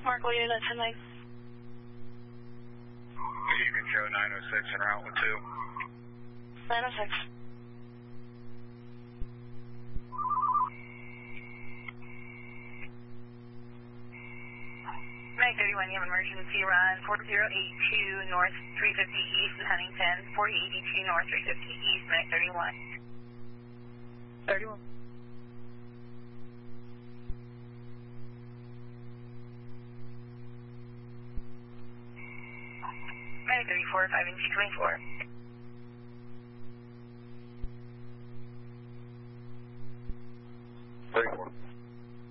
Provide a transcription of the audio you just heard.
Mark William at 10-9. You can show 906 en route with 2. 906. Mag 31, you have emergency run 4082 north 350 east in Huntington, 4082 north 350 east, Mag 31. 31. Mag 34, 5 and 224. 34.